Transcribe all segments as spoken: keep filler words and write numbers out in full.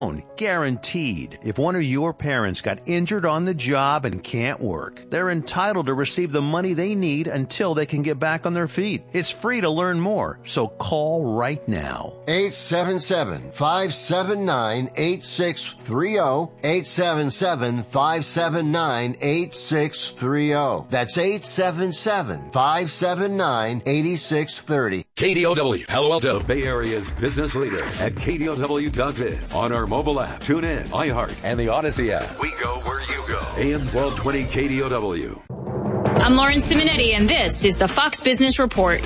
Guaranteed. If one of your parents got injured on the job and can't work, they're entitled to receive the money they need until they can get back on their feet. It's free to learn more, so call right now. eight seven seven, five seven nine, eight six three zero. eight seven seven, five seven nine, eight six three zero. That's eight seven seven, five seven nine, eight six three zero. K D O W, Palo Alto, Bay Area's business leader at K D O W dot biz. On our mobile app, tune in, iHeart, and the Odyssey app. We go where you go. A M twelve twenty K D O W. I'm Lauren Simonetti, and this is the Fox Business Report.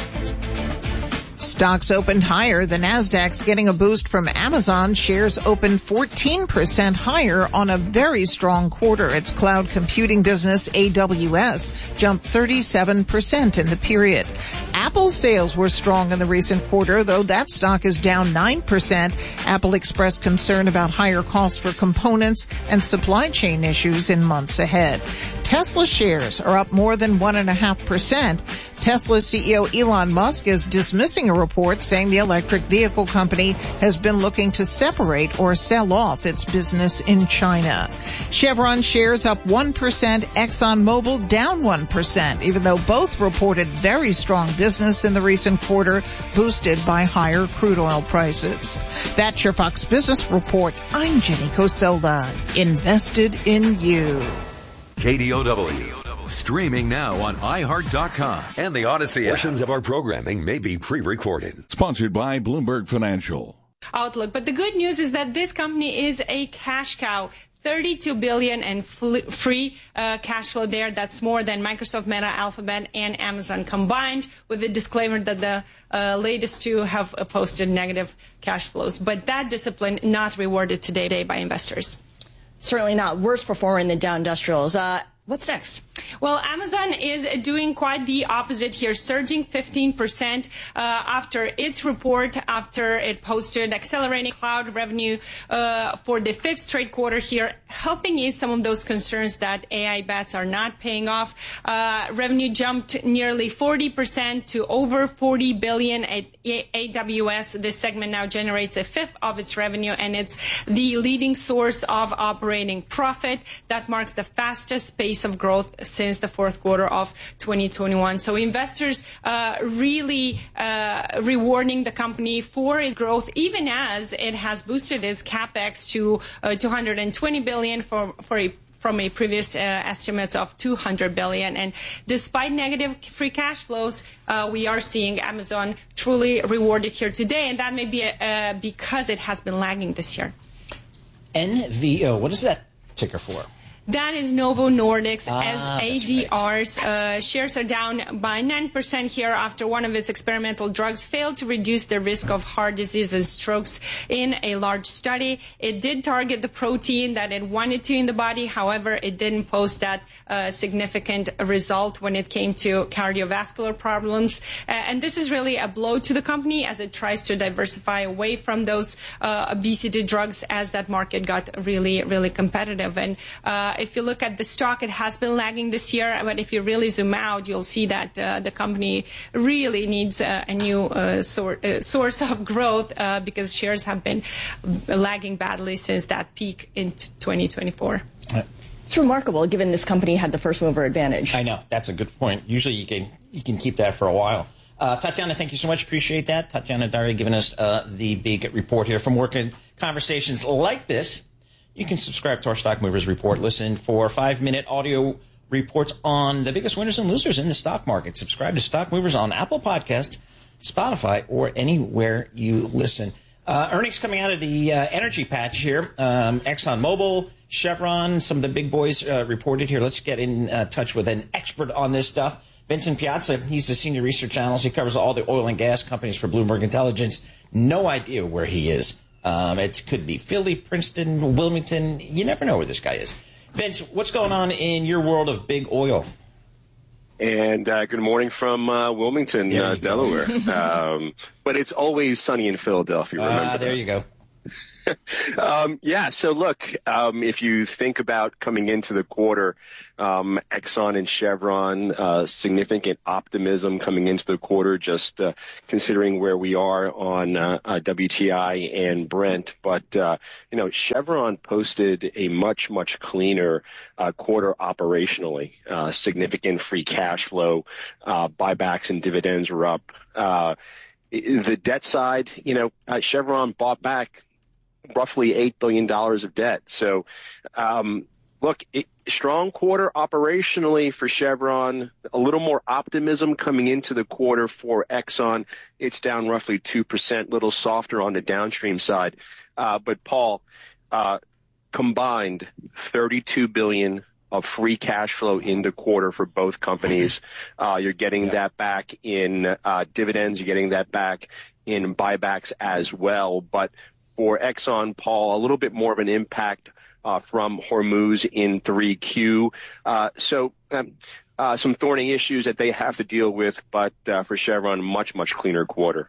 Stocks opened higher. The Nasdaq's getting a boost from Amazon. Shares opened fourteen percent higher on a very strong quarter. Its cloud computing business, A W S, jumped thirty-seven percent in the period. Apple sales were strong in the recent quarter, though that stock is down nine percent. Apple expressed concern about higher costs for components and supply chain issues in months ahead. Tesla shares are up more than one point five percent. Tesla C E O Elon Musk is dismissing a report saying the electric vehicle company has been looking to separate or sell off its business in China. Chevron shares up one percent, ExxonMobil down one percent, even though both reported very strong business in the recent quarter, boosted by higher crude oil prices. That's your Fox Business Report. I'm Jenny Coselda. Invested in you. K D O W. Streaming now on i heart dot com and the Odyssey app. Portions of our programming may be pre-recorded. Sponsored by Bloomberg Financial. Outlook. But the good news is that this company is a cash cow. thirty-two billion dollars and fl- free uh, cash flow there. That's more than Microsoft, Meta, Alphabet, and Amazon combined, with the disclaimer that the uh, latest two have uh, posted negative cash flows. But that discipline not rewarded today by investors. Certainly not. Worse performer in the Dow Industrials. Uh, what's next? Well, Amazon is doing quite the opposite here, surging fifteen percent uh, after its report, after it posted accelerating cloud revenue uh, for the fifth straight quarter here, helping ease some of those concerns that A I bets are not paying off. Uh, revenue jumped nearly forty percent to over forty billion dollars at A W S. This segment now generates a fifth of its revenue, and it's the leading source of operating profit. That marks the fastest pace of growth since the fourth quarter of twenty twenty-one. So investors uh, really uh, rewarding the company for its growth, even as it has boosted its capex to uh, two hundred twenty billion dollars for, for a from a previous uh, estimate of two hundred billion dollars. And despite negative free cash flows, uh, we are seeing Amazon truly rewarded here today, and that may be uh, because it has been lagging this year. N V O, what is that ticker for? That is Novo Nordisk. Ah, as A D Rs. Right. Uh, shares are down by nine percent here after one of its experimental drugs failed to reduce the risk of heart disease and strokes in a large study. It did target the protein that it wanted to in the body. However, it didn't post that uh, significant result when it came to cardiovascular problems. Uh, and this is really a blow to the company as it tries to diversify away from those uh, obesity drugs as that market got really, really competitive. And uh, if you look at the stock, it has been lagging this year. But if you really zoom out, you'll see that uh, the company really needs uh, a new uh, sor- uh, source of growth uh, because shares have been lagging badly since that peak in twenty twenty-four. It's remarkable, given this company had the first mover advantage. I know. That's a good point. Usually you can you can keep that for a while. Uh, Tatiana, thank you so much. Appreciate that. Tatiana Dari giving us uh, the big report here from Working Conversations like this. You can subscribe to our Stock Movers Report. Listen for five-minute audio reports on the biggest winners and losers in the stock market. Subscribe to Stock Movers on Apple Podcasts, Spotify, or anywhere you listen. Uh, earnings coming out of the uh, energy patch here. Um, ExxonMobil, Chevron, some of the big boys uh, reported here. Let's get in uh, touch with an expert on this stuff. Vincent Piazza, he's the senior research analyst. He covers all the oil and gas companies for Bloomberg Intelligence. No idea where he is. Um, it could be Philly, Princeton, Wilmington. You never know where this guy is. Vince, what's going on in your world of big oil? And uh, good morning from uh, Wilmington, uh, Delaware. um, but it's always sunny in Philadelphia. Remember Ah, uh, there that. you go. um, yeah, so look, um, if you think about coming into the quarter, um, Exxon and Chevron, uh, significant optimism coming into the quarter, just uh, considering where we are on uh, uh, W T I and Brent. But, uh, you know, Chevron posted a much, much cleaner uh, quarter operationally, uh, significant free cash flow, uh, buybacks and dividends were up. Uh, the debt side, you know, uh, Chevron bought back roughly eight billion dollars of debt. So, um, look, it, strong quarter operationally for Chevron, a little more optimism coming into the quarter for Exxon. It's down roughly two percent, a little softer on the downstream side. Uh, but Paul, uh, combined thirty-two billion dollars of free cash flow in the quarter for both companies. Uh, you're getting yeah. that back in uh, dividends. You're getting that back in buybacks as well. But for Exxon, Paul, a little bit more of an impact uh, from Hormuz in three Q. Uh, so um, uh, some thorny issues that they have to deal with, but uh, for Chevron, much, much cleaner quarter.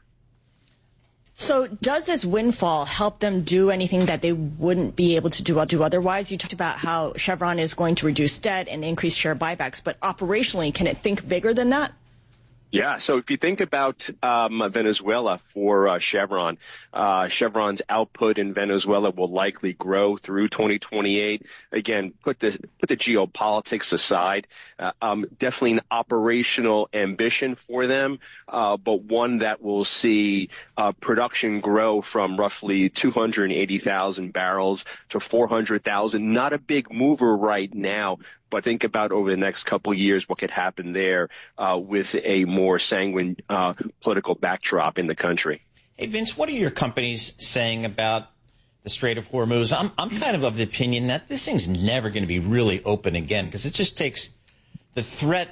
So does this windfall help them do anything that they wouldn't be able to do, do otherwise? You talked about how Chevron is going to reduce debt and increase share buybacks, but operationally, can it think bigger than that? Yeah, so if you think about um, Venezuela for uh, Chevron, uh, Chevron's output in Venezuela will likely grow through twenty twenty-eight. Again, put the put the geopolitics aside. Uh, um, definitely an operational ambition for them, uh, but one that will see uh, production grow from roughly two hundred eighty thousand barrels to four hundred thousand. Not a big mover right now, but think about over the next couple of years what could happen there uh, with a more sanguine uh, political backdrop in the country. Hey, Vince, what are your companies saying about the Strait of Hormuz? I'm, I'm kind of of the opinion that this thing's never going to be really open again because it just takes the threat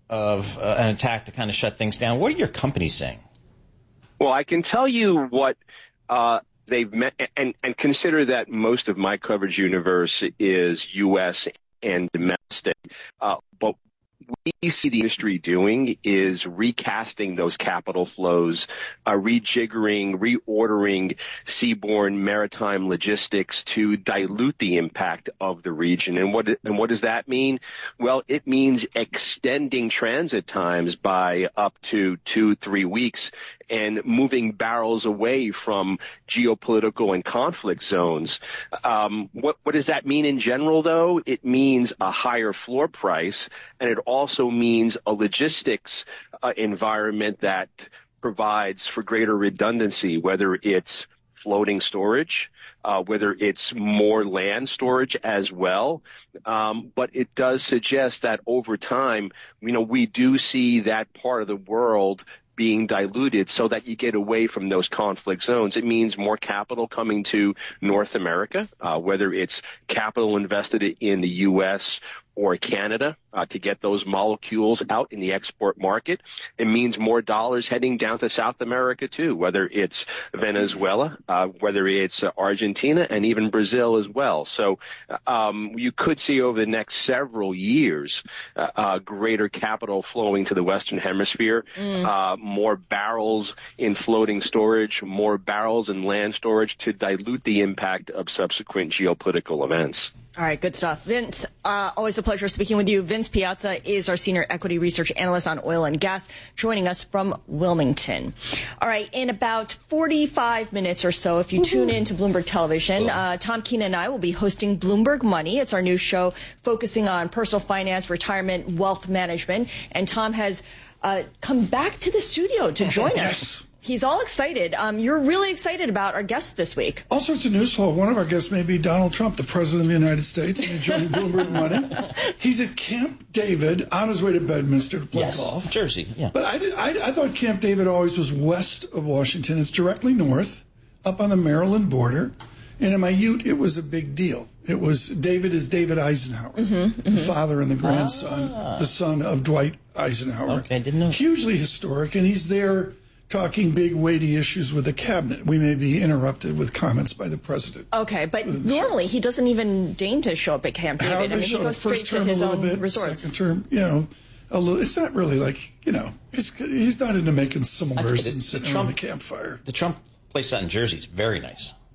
of uh, an attack to kind of shut things down. What are your companies saying? Well, I can tell you what uh, they've met, and, and consider that most of my coverage universe is U S and domestic. Uh, but what we see the industry doing is recasting those capital flows, uh, rejiggering, reordering seaborne maritime logistics to dilute the impact of the region. And what and what does that mean? Well, it means extending transit times by up to two, three weeks and moving barrels away from geopolitical and conflict zones. Um, what, what does that mean in general, though? It means a higher floor price, and it also means a logistics uh, environment that provides for greater redundancy, whether it's floating storage, uh, whether it's more land storage as well. Um, but it does suggest that over time, you know, we do see that part of the world being diluted so that you get away from those conflict zones. It means more capital coming to North America, uh, whether it's capital invested in the U S or Canada uh, to get those molecules out in the export market. It means more dollars heading down to South America, too, whether it's Venezuela, uh, whether it's uh, Argentina, and even Brazil as well. So um, you could see over the next several years uh, uh, greater capital flowing to the Western Hemisphere, mm. uh, more barrels in floating storage, more barrels in land storage to dilute the impact of subsequent geopolitical events. All right, good stuff. Vince, uh, always a pleasure speaking with you. Vince Piazza is our senior equity research analyst on oil and gas, joining us from Wilmington. All right, in about forty-five minutes or so, if you tune in to Bloomberg Television, uh, Tom Keene and I will be hosting Bloomberg Money. It's our new show focusing on personal finance, retirement, wealth management. And Tom has uh, come back to the studio to join yes. us. He's all excited. Um, you're really excited about our guest this week. All sorts of news flow. One of our guests may be Donald Trump, the President of the United States, and he's joining Bloomberg Money. He's at Camp David on his way to Bedminster to play yes, golf. Jersey, yeah. But I, did, I, I thought Camp David always was west of Washington. It's directly north, up on the Maryland border. And in my youth, it was a big deal. It was, David is David Eisenhower, mm-hmm, mm-hmm. the father and the grandson, ah. the son of Dwight Eisenhower. Okay, I didn't know. Hugely historic, and he's there talking big, weighty issues with the cabinet. We may be interrupted with comments by the president. Okay, but normally he doesn't even deign to show up at Camp David. However, I mean, he goes straight to his own bit, resorts. Second term, you know, a little, it's not really like, you know, he's, he's not into making s'mores and sitting around the campfire. The Trump place out in Jersey is very nice.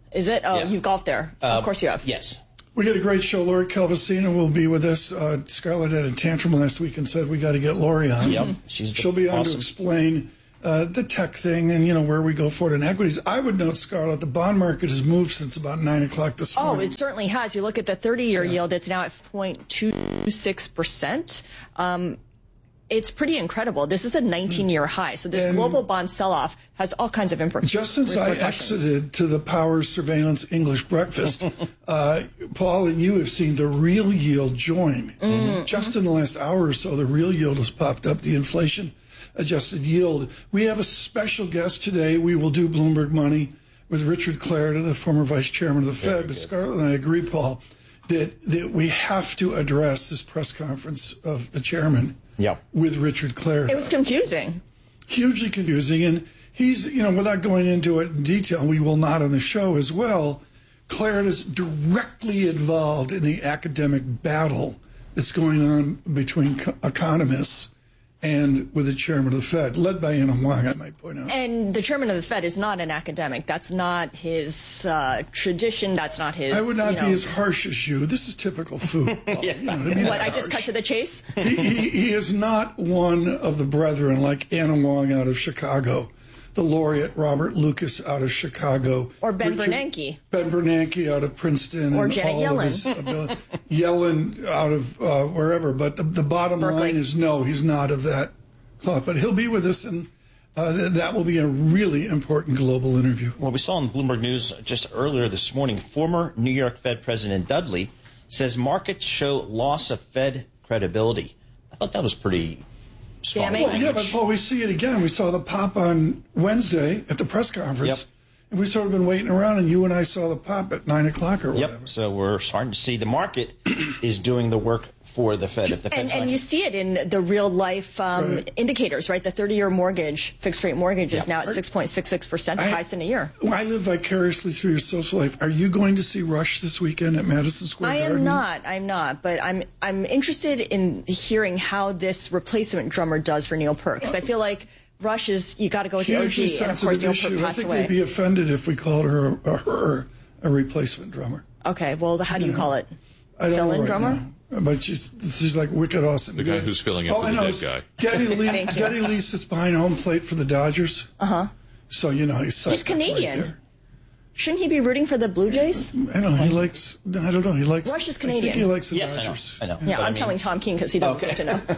Is it? Oh, Yeah. you've golfed there. Uh, of course you have. Yes. We got a great show. Lori Calvasina will be with us. Uh, Scarlett had a tantrum last week and said we got to get Lori on. Yep. She's the- She'll be on awesome. to explain uh, the tech thing and, you know, where we go forward in equities. I would note, Scarlett, the bond market has moved since about nine o'clock this Oh, morning. it certainly has. You look at the thirty-year yield, it's now at zero point two six percent. Um, it's pretty incredible. This is a nineteen-year high. So this And global bond sell-off has all kinds of implications. Just since I exited to the Power Surveillance English breakfast, uh, Paul and you have seen the real yield join. Mm-hmm. Just in the last hour or so, the real yield has popped up, the inflation adjusted yield. We have a special guest today. We will do Bloomberg Money with Richard Clarida, the former vice chairman of the Fed. But Scarlett and I agree, Paul, that, that we have to address this press conference of the chairman Yep. with Richard Clarida. It was confusing. Hugely confusing. And he's, you know, without going into it in detail, we will not on the show as well, Clarida is directly involved in the academic battle that's going on between co- economists and with the chairman of the Fed, led by Anna Wong, I might point out. And the chairman of the Fed is not an academic. That's not his uh, tradition. That's not his. I would not you know, be as harsh as you. This is typical food. yeah. You know what I mean? What, I just cut to the chase? he, he, he is not one of the brethren like Anna Wong out of Chicago, the laureate Robert Lucas out of Chicago. Or Ben Richard- Bernanke. Ben Bernanke out of Princeton. Or and Janet all Yellen. Of his ability. Yellen out of uh, wherever. But the, the bottom Berkeley. line is no, he's not of that thought. But he'll be with us, and uh, th- that will be a really important global interview. Well, we saw in Bloomberg News just earlier this morning, former New York Fed President Dudley says markets show loss of Fed credibility. I thought that was pretty strong Damning. Well, yeah, but Paul, we see it again. We saw the pop on Wednesday at the press conference. Yep. And we've sort of been waiting around, and you and I saw the pop at nine o'clock or whatever. Yep. So we're starting to see the market is doing the work for the Fed. If the And, Fed's and not- you see it in the real life um, Right. indicators, right? The thirty-year mortgage, fixed rate mortgage, is Yeah. now at six point six six percent, the I- highest in a year. Well, I live vicariously through your social life. Are you going to see Rush this weekend at Madison Square I Garden? am not. I'm not. But I'm I'm interested in hearing how this replacement drummer does for Neil Peart, because I feel like Rush is, you got to go with the O Hugely G, and of course sensitive Neil issue. Peart I passed think away. they'd be offended if we called her a, a her a replacement drummer. Okay, well, how do you call it? I don't Fill-in know right drummer? now. But she's she's like wicked awesome. The guy who's filling in oh, for I the know. dead It's guy. Getty Lee, Thank you. Getty Lee sits behind home plate for the Dodgers. Uh huh. So you know he's He's psyched up right Canadian. there. Shouldn't he be rooting for the Blue Jays? I know he likes. I don't know. He likes. Rush is I Canadian. think he likes the Yes, I know. Dodgers. I know. Yeah, But I I'm mean- telling Tom Keene because he doesn't seem to know.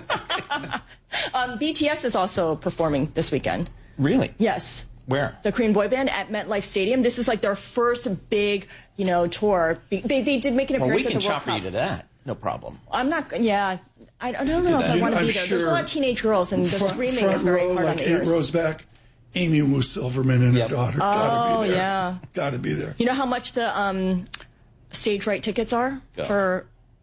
um, B T S is also performing this weekend. Really? Yes. Where? The Korean boy band at MetLife Stadium. This is like their first big, you know, tour. They, they did make an Well, we appearance can at the World chopper you Cup. to that. No problem. I'm not, yeah. I, I don't know if I You want know, to be I'm there. There's a sure lot of teenage girls, and the front, screaming front is very row, hard like on the eight ears. rows back. Amy Wu Silverman and Yep. her daughter. Oh, Gotta be there. yeah. Gotta be there. You know how much the um, stage right tickets are Go. for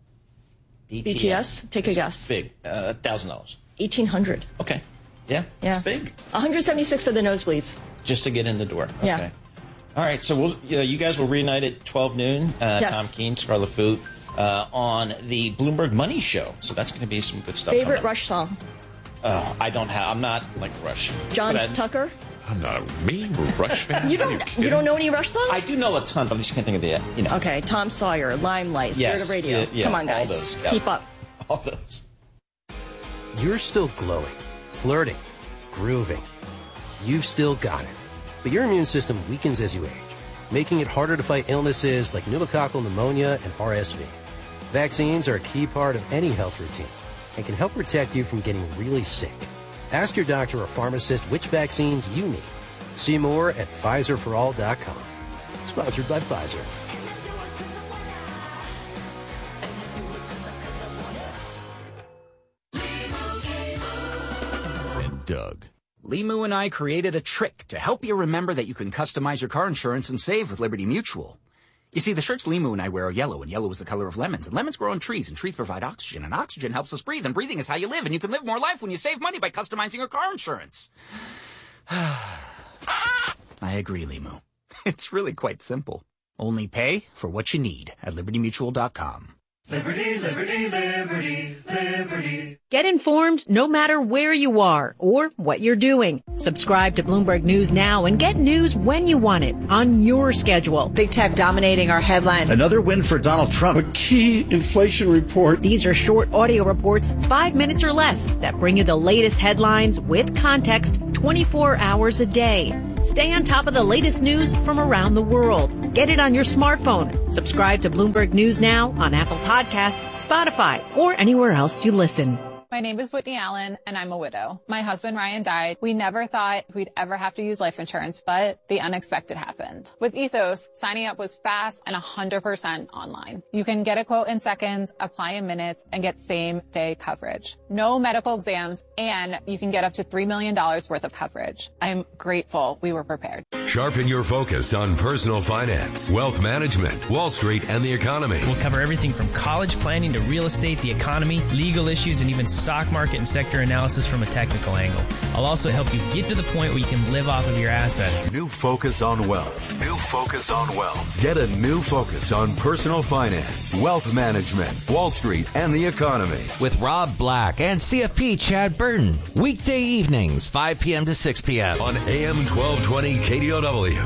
B T S? Take a It's guess. Big. Uh, one thousand dollars. eighteen hundred. Okay. Yeah. Yeah. It's big. one hundred seventy-six for the nosebleeds. Just to get in the door. Okay. Yeah. All right. So we'll, you, know, you guys will reunite at twelve noon. Uh, Yes. Tom Keene, Scarlet Food, uh, on the Bloomberg Money Show. So that's going to be some good stuff. Favorite coming up. Rush song? Uh, I don't have. I'm not like Rush. John But I, Tucker? I'm not a me Rush fan. You Are don't kidding? you don't know any Rush songs? I do know a ton, but I just can't think of the. You know. Okay, Tom Sawyer, Limelight, Spirit Yes, of Radio. yeah, yeah, Come on, all guys. those, yeah. Keep up. All those. You're still glowing, flirting, grooving. You've still got it. But your immune system weakens as you age, making it harder to fight illnesses like pneumococcal pneumonia and R S V. Vaccines are a key part of any health routine and can help protect you from getting really sick. Ask your doctor or pharmacist which vaccines you need. See more at Pfizer for all dot com. Sponsored by Pfizer. And Doug. Limu and I created a trick to help you remember that you can customize your car insurance and save with Liberty Mutual. You see, the shirts Limu and I wear are yellow, and yellow is the color of lemons. And lemons grow on trees, and trees provide oxygen, and oxygen helps us breathe, and breathing is how you live, and you can live more life when you save money by customizing your car insurance. I agree, Limu. It's really quite simple. Only pay for what you need at liberty mutual dot com. Liberty, liberty, liberty, liberty. Get informed no matter where you are or what you're doing. Subscribe to Bloomberg News now and get news when you want it on your schedule. Big tech dominating our headlines. Another win for Donald Trump. A key inflation report. These are short audio reports, five minutes or less, that bring you the latest headlines with context twenty-four hours a day. Stay on top of the latest news from around the world. Get it on your smartphone. Subscribe to Bloomberg News now on Apple Podcasts, Spotify, or anywhere else you listen. My name is Whitney Allen, and I'm a widow. My husband, Ryan, died. We never thought we'd ever have to use life insurance, but the unexpected happened. With Ethos, signing up was fast and one hundred percent online. You can get a quote in seconds, apply in minutes, and get same-day coverage. No medical exams, and you can get up to three million dollars worth of coverage. I'm grateful we were prepared. Sharpen your focus on personal finance, wealth management, Wall Street, and the economy. We'll cover everything from college planning to real estate, the economy, legal issues, and even stock market and sector analysis from a technical angle. I'll also help you get to the point where you can live off of your assets. New focus on wealth. New focus on wealth. Get a new focus on personal finance, wealth management, Wall Street, and the economy. With Rob Black and C F P Chad Burton. Weekday evenings, five p.m. to six p.m. on A M twelve twenty K D O W.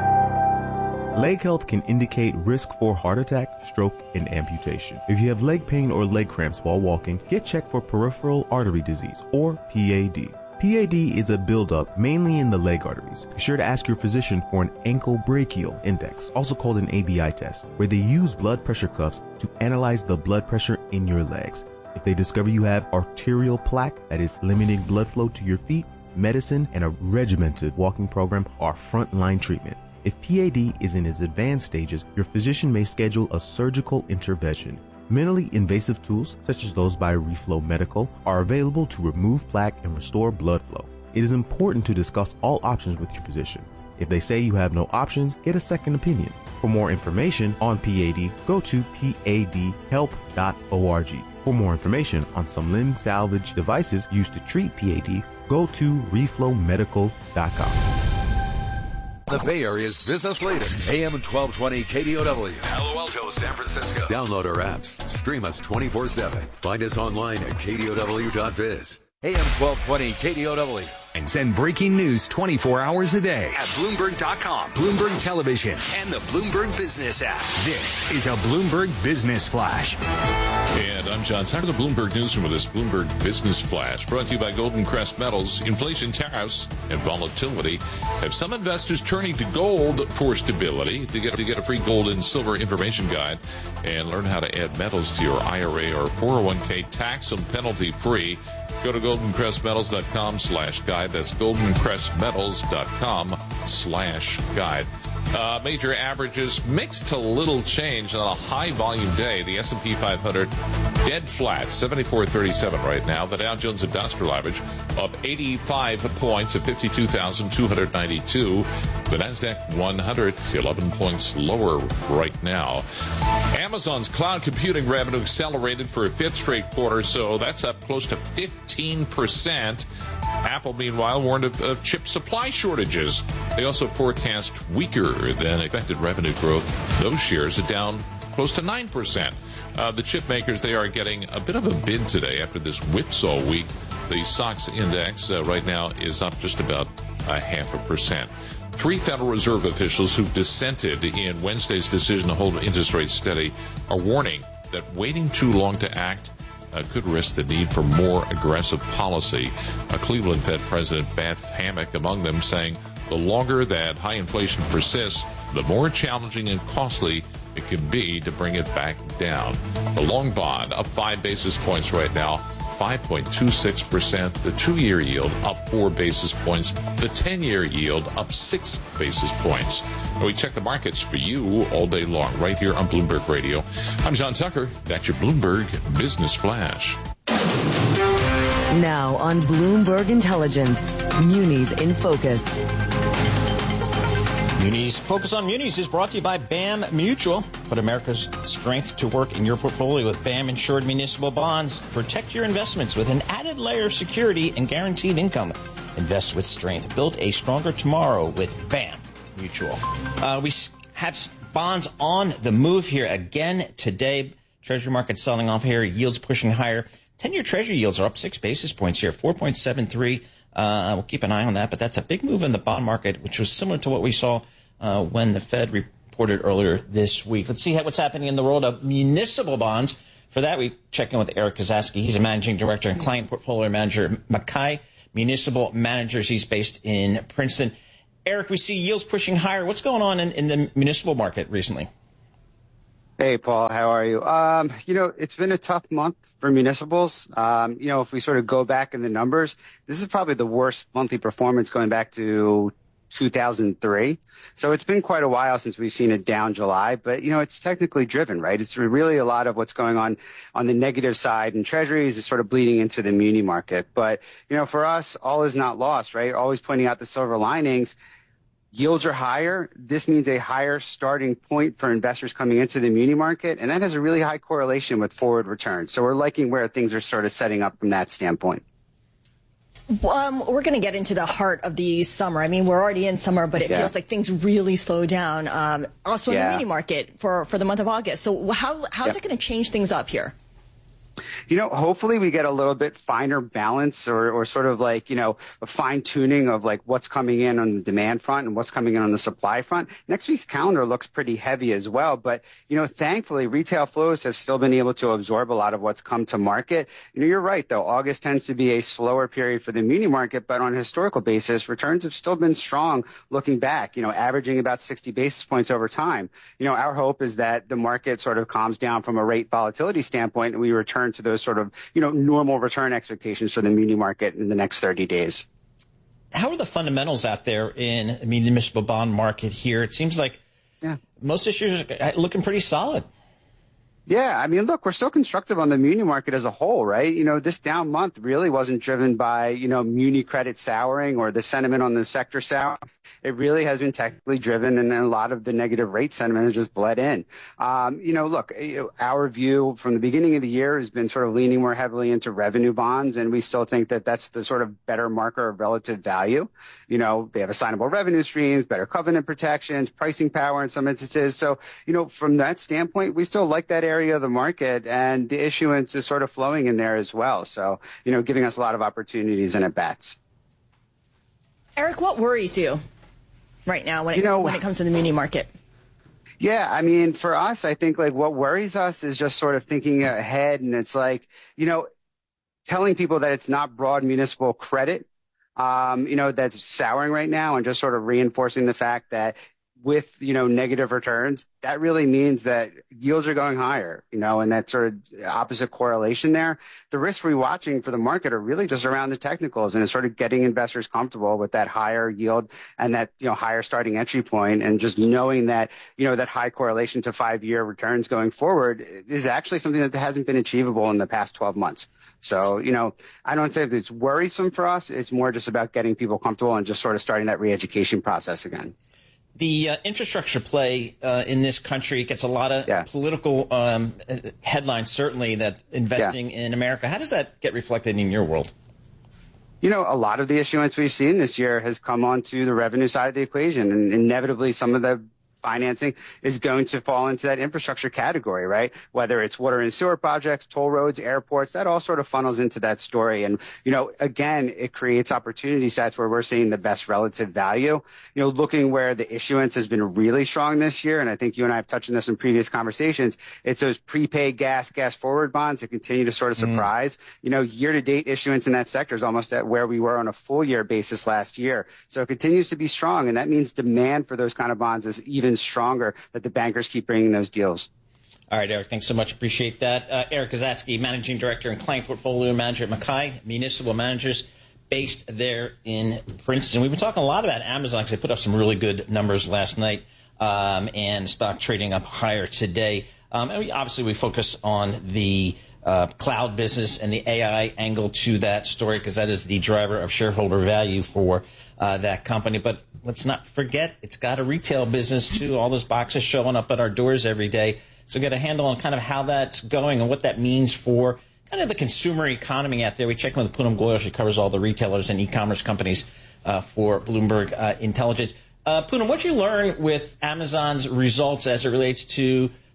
Leg health can indicate risk for heart attack, stroke, and amputation. If you have leg pain or leg cramps while walking, get checked for peripheral artery disease, or P A D. P A D is a buildup mainly in the leg arteries. Be sure to ask your physician for an ankle brachial index, also called an A B I test, where they use blood pressure cuffs to analyze the blood pressure in your legs. If they discover you have arterial plaque, that is limiting blood flow to your feet, medicine and a regimented walking program are frontline treatment. If P A D is in its advanced stages, your physician may schedule a surgical intervention. Minimally invasive tools, such as those by Reflow Medical, are available to remove plaque and restore blood flow. It is important to discuss all options with your physician. If they say you have no options, get a second opinion. For more information on P A D, go to P A D help dot org. For more information on some limb salvage devices used to treat P A D, go to reflow medical dot com. The Bay Area's business leader, A M twelve twenty K D O W. Palo Alto, San Francisco. Download our apps. Stream us twenty-four seven. Find us online at K D O W dot biz. A M twelve twenty K D O W. And send breaking news twenty-four hours a day at Bloomberg dot com, Bloomberg Television, and the Bloomberg Business app. This is a Bloomberg Business Flash. And I'm John Tucker, the Bloomberg Newsroom with this Bloomberg Business Flash, brought to you by Golden Crest Metals. Inflation, tariffs, and volatility have some investors turning to gold for stability. To get to get a free gold and silver information guide and learn how to add metals to your I R A or four oh one k tax and penalty free, go to golden crest metals dot com slash guide. That's golden crest metals dot com slash guide. Uh, major averages mixed to little change on a high volume day. The S and P five hundred dead flat, seventy-four thirty-seven right now. The Dow Jones Industrial Average up eighty-five points at fifty-two thousand two hundred ninety-two. The Nasdaq one hundred eleven points lower right now. Amazon's cloud computing revenue accelerated for a fifth straight quarter, so that's up close to fifteen percent. Apple, meanwhile, warned of, of chip supply shortages. They also forecast weaker than expected revenue growth. Those shares are down close to nine percent. Uh, the chip makers, they are getting a bit of a bid today after this whipsaw week. The S O X index uh, right now is up just about a half a percent. Three Federal Reserve officials who dissented in Wednesday's decision to hold interest rates steady are warning that waiting too long to act Uh, could risk the need for more aggressive policy. Uh, Cleveland Fed President Beth Hammack among them, saying the longer that high inflation persists, the more challenging and costly it can be to bring it back down. The long bond up five basis points right now, five point two six percent. The two-year yield up four basis points. The ten-year yield up six basis points. And we check the markets for you all day long right here on Bloomberg Radio. I'm John Tucker. That's your Bloomberg Business Flash. Now on Bloomberg Intelligence, Munis in Focus. Munis Focus on Munis is brought to you by BAM Mutual. Put America's strength to work in your portfolio with BAM insured municipal bonds. Protect your investments with an added layer of security and guaranteed income. Invest with strength. Build a stronger tomorrow with BAM Mutual. Uh, we have bonds on the move here again today. Treasury market selling off here, yields pushing higher. ten-year Treasury yields are up six basis points here, four point seven three. Uh, we'll keep an eye on that, but that's a big move in the bond market, which was similar to what we saw uh, when the Fed reported earlier this week. Let's see what's happening in the world of municipal bonds. For that, we check in with Eric Kozatsky. He's a managing director and client portfolio manager at Mackay Municipal Managers. He's based in Princeton. Eric, we see yields pushing higher. What's going on in, in the municipal market recently? Hey, Paul, how are you? Um, you know, it's been a tough month for municipals. Um, you know, if we sort of go back in the numbers, this is probably the worst monthly performance going back to two thousand three. So it's been quite a while since we've seen a down July, but, you know, it's technically driven, right? It's really a lot of what's going on on the negative side, and treasuries is sort of bleeding into the muni market. But, you know, for us, all is not lost, right? Always pointing out the silver linings. Yields are higher. This means a higher starting point for investors coming into the muni market, and that has a really high correlation with forward returns. So we're liking where things are sort of setting up from that standpoint. Um, we're going to get into the heart of the summer. I mean, we're already in summer, but it yeah. feels like things really slow down. Um, also yeah. in the muni market for, for the month of August. So how how's yeah. it going to change things up here? You know, hopefully we get a little bit finer balance or, or sort of like, you know, a fine tuning of like what's coming in on the demand front and what's coming in on the supply front. Next week's calendar looks pretty heavy as well. But, you know, thankfully retail flows have still been able to absorb a lot of what's come to market. You know, you're right, though. August tends to be a slower period for the muni market, but on a historical basis, returns have still been strong looking back, you know, averaging about sixty basis points over time. You know, our hope is that the market sort of calms down from a rate volatility standpoint and we return to those sort of, you know, normal return expectations for the muni market in the next thirty days. How are the fundamentals out there in the municipal bond market here? It seems like yeah. most issues are looking pretty solid. Yeah, I mean, look, we're still constructive on the muni market as a whole, right? You know, this down month really wasn't driven by, you know, muni credit souring or the sentiment on the sector souring. It really has been technically driven, and a lot of the negative rate sentiment has just bled in. Um, you know, look, our view from the beginning of the year has been sort of leaning more heavily into revenue bonds, and we still think that that's the sort of better marker of relative value. You know, they have assignable revenue streams, better covenant protections, pricing power in some instances. So, you know, from that standpoint, we still like that area of the market, and the issuance is sort of flowing in there as well. So, you know, giving us a lot of opportunities and at bats. Eric, what worries you right now when it, you know, when it comes to the muni market? Yeah, I mean, for us, I think like what worries us is just sort of thinking ahead, and it's like, you know, telling people that it's not broad municipal credit, um, you know, that's souring right now, and just sort of reinforcing the fact that with, you know, negative returns, that really means that yields are going higher, you know, and that sort of opposite correlation there. The risks we're watching for the market are really just around the technicals, and it's sort of getting investors comfortable with that higher yield and that, you know, higher starting entry point, and just knowing that, you know, that high correlation to five-year returns going forward is actually something that hasn't been achievable in the past twelve months. So, you know, I don't say that it's worrisome for us. It's more just about getting people comfortable and just sort of starting that re-education process again. The uh, infrastructure play uh, in this country gets a lot of yeah. political um, headlines, certainly, that investing yeah. in America. How does that get reflected in your world? You know, a lot of the issuance we've seen this year has come onto the revenue side of the equation, and inevitably some of the financing is going to fall into that infrastructure category, right? Whether it's water and sewer projects, toll roads, airports, that all sort of funnels into that story. And, you know, again, it creates opportunity sets where we're seeing the best relative value. You know, looking where the issuance has been really strong this year, and I think you and I have touched on this in previous conversations, it's those prepaid gas, gas forward bonds that continue to sort of surprise. Mm. You know, year-to-date issuance in that sector is almost at where we were on a full-year basis last year. So it continues to be strong, and that means demand for those kind of bonds is even stronger, that the bankers keep bringing those deals. All right, Eric, thanks so much. Appreciate that. Uh, Eric Kozatsky, Managing Director and Client Portfolio Manager at Mackay Municipal Managers, based there in Princeton. We've been talking a lot about Amazon because they put up some really good numbers last night, um, and stock trading up higher today. Um, and we, obviously, we focus on the uh, cloud business and the A I angle to that story because that is the driver of shareholder value for uh, that company. But let's not forget, it's got a retail business, too. All those boxes showing up at our doors every day. So get a handle on kind of how that's going and what that means for kind of the consumer economy out there. We check in with Poonam Goyal. She covers all the retailers and e-commerce companies uh, for Bloomberg uh, Intelligence. Uh, Poonam, what did you learn with Amazon's results as it relates to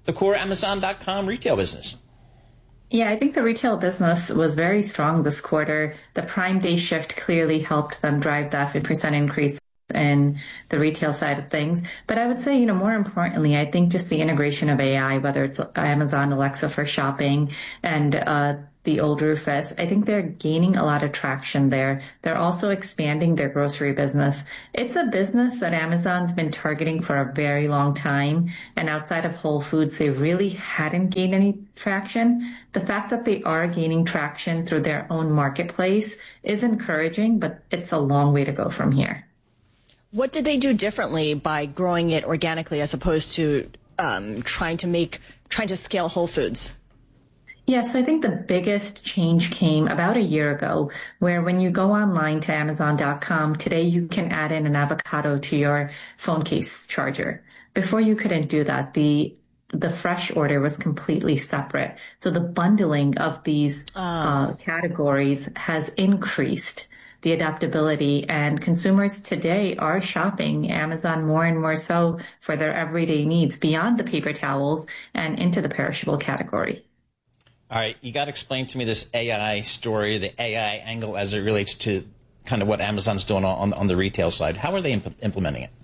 the core Amazon dot com retail business? Yeah, I think the retail business was very strong this quarter. The Prime Day shift clearly helped them drive that fifty percent increase in the retail side of things. But I would say, you know, more importantly, I think just the integration of A I, whether it's Amazon Alexa for shopping and uh the old Rufus, I think they're gaining a lot of traction there. They're also expanding their grocery business. It's a business that Amazon's been targeting for a very long time. And outside of Whole Foods, they really hadn't gained any traction. The fact that they are gaining traction through their own marketplace is encouraging, but it's a long way to go from here. What did they do differently by growing it organically as opposed to um, trying to make, trying to scale Whole Foods? Yeah, so I think the biggest change came about a year ago, where when you go online to Amazon dot com, today you can add in an avocado to your phone case charger. Before you couldn't do that. The the fresh order was completely separate. So the bundling of these oh. uh, categories has increased the adaptability, and consumers today are shopping Amazon more and more so for their everyday needs beyond the paper towels and into the perishable category. All right, you got to explain to me this A I story, the A I angle as it relates to kind of what Amazon's doing on, on the retail side. How are they imp- implementing it?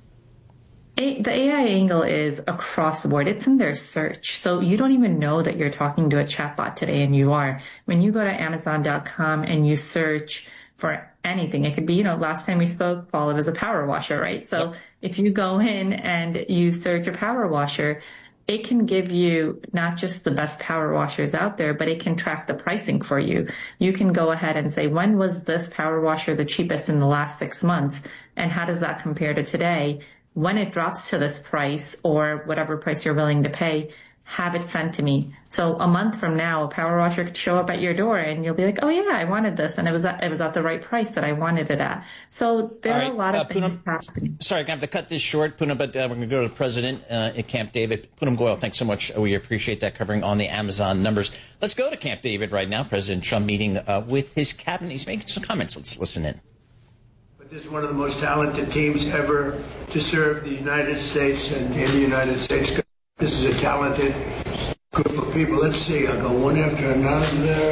A, the A I angle is across the board. It's in their search. So you don't even know that you're talking to a chatbot today, and you are. When you go to Amazon dot com and you search for anything, it could be, you know, last time we spoke, Paul, it was a power washer, right? So yep. If you go in and you search a power washer, it can give you not just the best power washers out there, but it can track the pricing for you. You can go ahead and say, when was this power washer the cheapest in the last six months? And how does that compare to today? When it drops to this price or whatever price you're willing to pay, have it sent to me. So a month from now, a power washer could show up at your door and you'll be like, oh yeah, I wanted this. And it was at, it was at the right price that I wanted it at. So there right, are a lot of uh, things Poonam, happening. Sorry, I'm going to have to cut this short, Poonam, but uh, we're going to go to the president uh, at Camp David. Poonam Goyal, thanks so much. We appreciate that covering on the Amazon numbers. Let's go to Camp David right now. President Trump meeting uh, with his cabinet. He's making some comments. Let's listen in. This is one of the most talented teams ever to serve the United States and in the United States. This is a talented group of people. Let's see. I'll go one after another.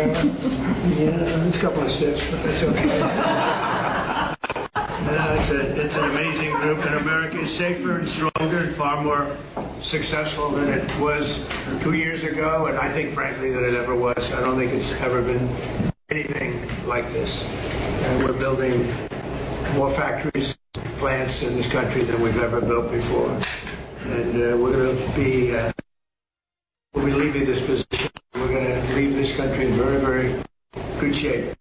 Yeah, it's a couple of steps, but that's okay. No, it's, a, it's an amazing group, and America is safer and stronger and far more successful than it was two years ago, and I think, frankly, that it ever was. I don't think it's ever been anything like this. And we're building more factories, plants in this country than we've ever built before. And uh, we're going to be, uh, we'll be leaving this position. We're going to leave this country in very, very good shape.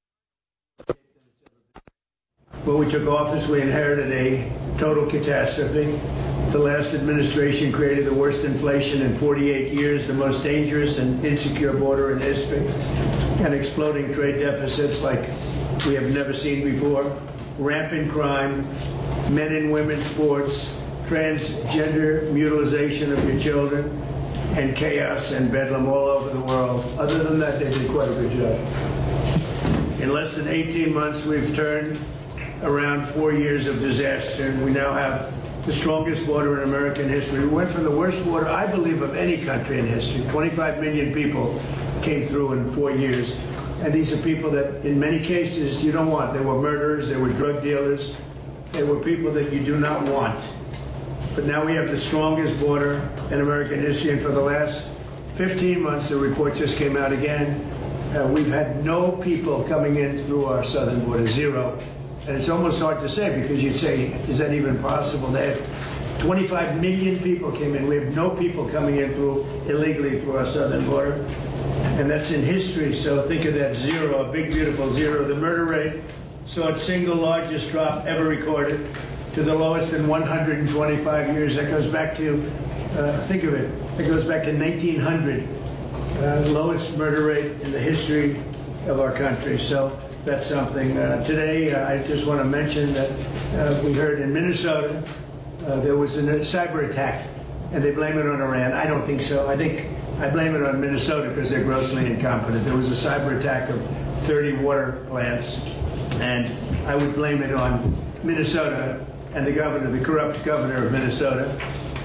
When we took office, we inherited a total catastrophe. The last administration created the worst inflation in forty-eight years, the most dangerous and insecure border in history, and exploding trade deficits like we have never seen before. Rampant crime, men and women's sports, transgender mutilization of your children, and chaos and bedlam all over the world. Other than that, they did quite a good job. In less than eighteen months, we've turned around four years of disaster, and we now have the strongest border in American history. We went from the worst border, I believe, of any country in history. twenty-five million people came through in four years. And these are people that, in many cases, you don't want. They were murderers, they were drug dealers, they were people that you do not want. But now we have the strongest border in American history, and for the last fifteen months, the report just came out again, uh, we've had no people coming in through our southern border, zero. And it's almost hard to say, because you'd say, is that even possible? They have twenty-five million people came in. We have no people coming in through illegally through our southern border. And that's in history, so think of that zero, a big, beautiful zero. The murder rate saw its single largest drop ever recorded to the lowest in one hundred twenty-five years. That goes back to, uh, think of it, it goes back to nineteen hundred, uh, lowest murder rate in the history of our country. So that's something. Uh, today, uh, I just want to mention that uh, we heard in Minnesota uh, there was a cyber attack, and they blame it on Iran. I don't think so. I think I blame it on Minnesota because they're grossly incompetent. There was a cyber attack of thirty water plants, and I would blame it on Minnesota and the governor, the corrupt governor of Minnesota.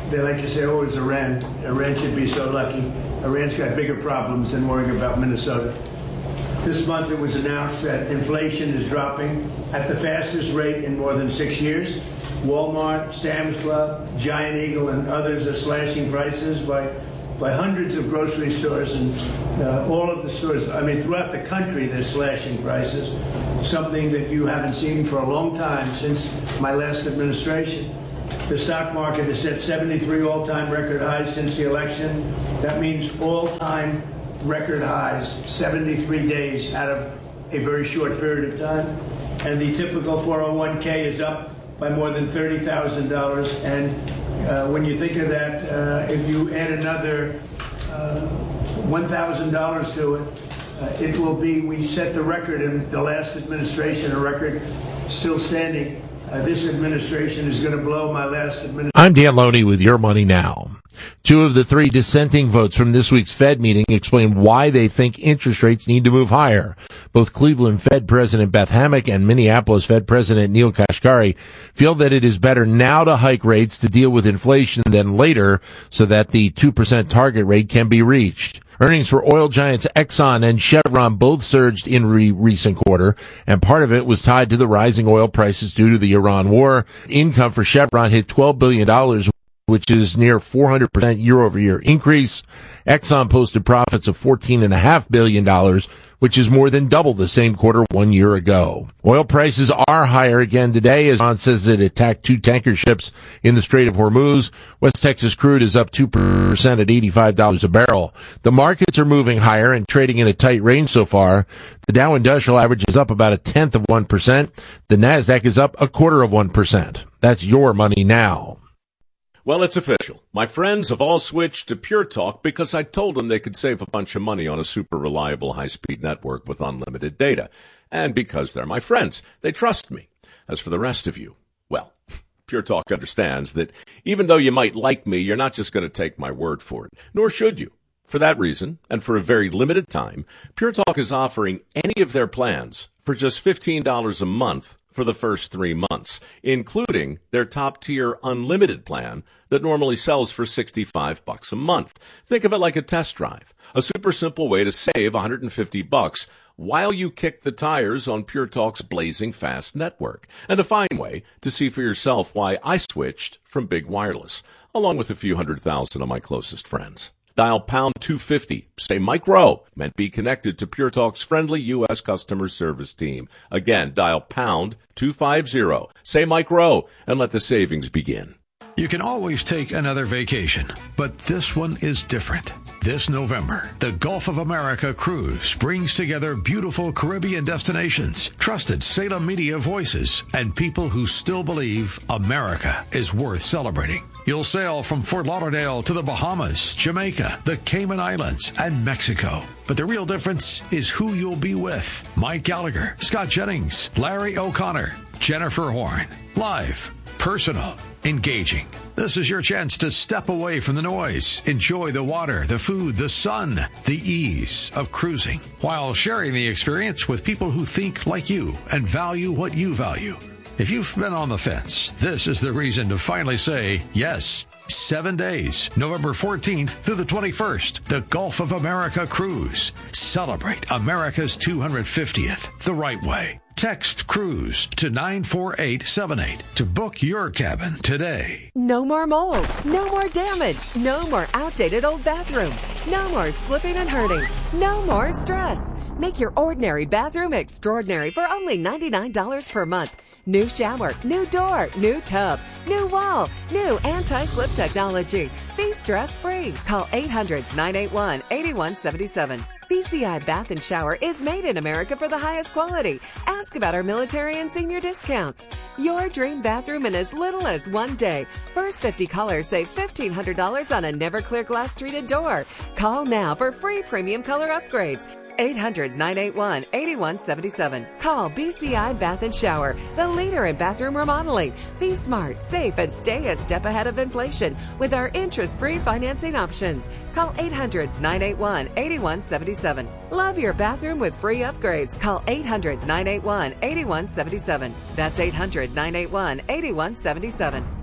they like to say, oh, it's Iran. Iran should be so lucky. Iran's got bigger problems than worrying about Minnesota. This month it was announced that inflation is dropping at the fastest rate in more than six years. Walmart, Sam's Club, Giant Eagle, and others are slashing prices by by hundreds of grocery stores, and uh, all of the stores, I mean, throughout the country, they're slashing prices, something that you haven't seen for a long time since my last administration. The stock market has set seventy-three all-time record highs since the election. That means all-time record highs, seventy-three days out of a very short period of time. And the typical four oh one k is up by more than thirty thousand dollars. And uh, when you think of that, uh, if you add another uh, one thousand dollars to it, uh, it will be, we set the record in the last administration, a record still standing. Uh, this administration is going to blow my last administration. I'm Dan Loney with Your Money Now. Two of the three dissenting votes from this week's Fed meeting explain why they think interest rates need to move higher. Both Cleveland Fed President Beth Hammack and Minneapolis Fed President Neil Kashkari feel that it is better now to hike rates to deal with inflation than later so that the two percent target rate can be reached. Earnings for oil giants Exxon and Chevron both surged in re- recent quarter, and part of it was tied to the rising oil prices due to the Iran war. Income for Chevron hit twelve billion dollars, which is near four hundred percent year-over-year increase. Exxon posted profits of fourteen point five billion dollars, which is more than double the same quarter one year ago. Oil prices are higher again today as Iran says it attacked two tanker ships in the Strait of Hormuz. West Texas crude is up two percent at eighty-five dollars a barrel. The markets are moving higher and trading in a tight range so far. The Dow Industrial Average is up about a tenth of one percent. The NASDAQ is up a quarter of one percent. That's Your Money Now. Well, it's official. My friends have all switched to Pure Talk because I told them they could save a bunch of money on a super reliable high-speed network with unlimited data. And because they're my friends, they trust me. As for the rest of you, well, Pure Talk understands that even though you might like me, you're not just going to take my word for it, nor should you. For that reason, and for a very limited time, Pure Talk is offering any of their plans for just fifteen dollars a month for the first three months, including their top-tier unlimited plan that normally sells for sixty-five bucks a month. Think of it like a test drive, a super simple way to save one hundred fifty bucks while you kick the tires on Pure Talk's blazing fast network, and a fine way to see for yourself why I switched from big wireless, along with a few hundred thousand of my closest friends. Dial pound two fifty, say Mike Rowe, and be connected to Pure Talk's friendly U S customer service team. Again, dial pound two fifty, say Mike Rowe, and let the savings begin. You can always take another vacation, but this one is different. This November, the Gulf of America Cruise brings together beautiful Caribbean destinations, trusted Salem media voices, and people who still believe America is worth celebrating. You'll sail from Fort Lauderdale to the Bahamas, Jamaica, the Cayman Islands, and Mexico. But the real difference is who you'll be with. Mike Gallagher, Scott Jennings, Larry O'Connor, Jennifer Horn. Live, personal, engaging. This is your chance to step away from the noise, enjoy the water, the food, the sun, the ease of cruising, while sharing the experience with people who think like you and value what you value. If you've been on the fence, this is the reason to finally say yes. Seven days, November fourteenth through the twenty-first, the Gulf of America Cruise. Celebrate America's two hundred fiftieth the right way. Text CRUISE to nine four eight seven eight to book your cabin today. No more mold. No more damage. No more outdated old bathroom. No more slipping and hurting. No more stress. Make your ordinary bathroom extraordinary for only ninety-nine dollars per month. New shower, new door, new tub, new wall, new anti-slip technology. Be stress-free. Call eight hundred nine eight one eight one seven seven. B C I Bath and Shower is made in America for the highest quality. Ask about our military and senior discounts. Your dream bathroom in as little as one day. First fifty callers save fifteen hundred dollars on a never clear glass treated door. Call now for free premium color upgrades. eight hundred nine eight one eight one seven seven. Call B C I Bath and Shower, the leader in bathroom remodeling. Be smart, safe, and stay a step ahead of inflation with our interest-free financing options. Call eight hundred nine eight one eight one seven seven. Love your bathroom with free upgrades. Call eight hundred nine eight one eight one seven seven. That's eight hundred nine eight one eight one seven seven.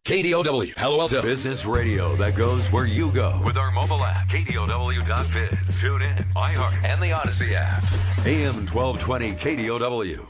K D O W, Palo Alto. Business radio that goes where you go. With our mobile app, K D O W dot biz. Tune in, iHeart, and the Odyssey app. A M twelve twenty K D O W.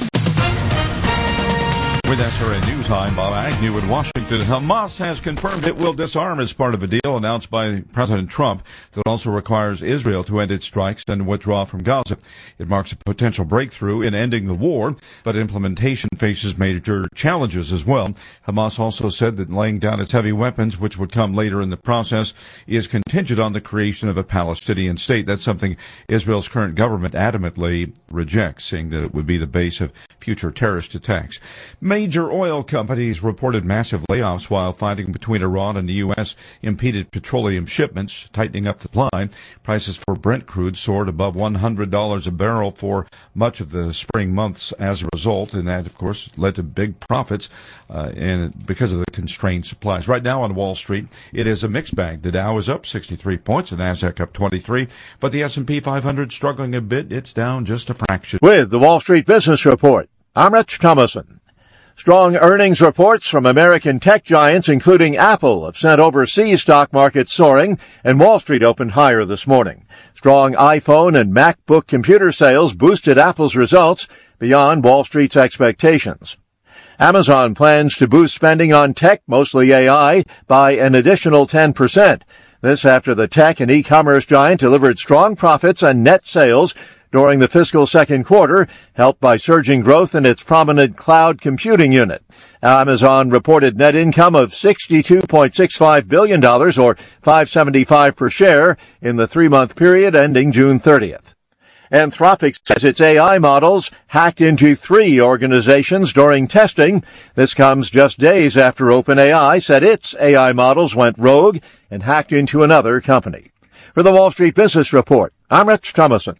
With S R N News, I'm Bob Agnew in Washington. Hamas has confirmed it will disarm as part of a deal announced by President Trump that also requires Israel to end its strikes and withdraw from Gaza. It marks a potential breakthrough in ending the war, but implementation faces major challenges as well. Hamas also said that laying down its heavy weapons, which would come later in the process, is contingent on the creation of a Palestinian state. That's something Israel's current government adamantly rejects, saying that it would be the base of future terrorist attacks. Major oil companies reported massive layoffs while fighting between Iran and the U S impeded petroleum shipments, tightening up supply. Prices for Brent crude soared above one hundred dollars a barrel for much of the spring months as a result, and that, of course, led to big profits uh, and because of the constrained supplies. Right now on Wall Street, it is a mixed bag. The Dow is up sixty-three points, the Nasdaq up twenty-three, but the S and P five hundred struggling a bit. It's down just a fraction. With the Wall Street Business Report, I'm Rich Thomason. Strong earnings reports from American tech giants, including Apple, have sent overseas stock markets soaring, and Wall Street opened higher this morning. Strong iPhone and MacBook computer sales boosted Apple's results beyond Wall Street's expectations. Amazon plans to boost spending on tech, mostly A I, by an additional ten percent. This after the tech and e-commerce giant delivered strong profits and net sales during the fiscal second quarter, helped by surging growth in its prominent cloud computing unit. Amazon reported net income of sixty-two point six five billion dollars, or five dollars and seventy-five cents per share, in the three-month period ending June thirtieth. Anthropic says its A I models hacked into three organizations during testing. This comes just days after OpenAI said its A I models went rogue and hacked into another company. For the Wall Street Business Report, I'm Rich Thomason.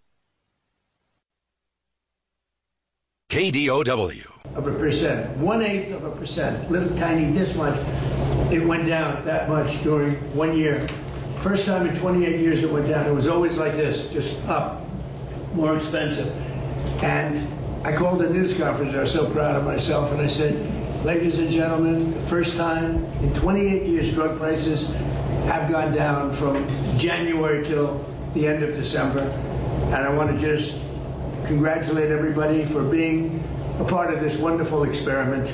K D O W. Of a percent, one eighth of a percent, little tiny this much. It went down that much during one year. First time in twenty-eight years it went down. It was always like this, just up, more expensive. And I called a news conference. I was so proud of myself, and I said, ladies and gentlemen, the first time in twenty-eight years drug prices have gone down from January till the end of December. And I want to just congratulate everybody for being a part of this wonderful experiment.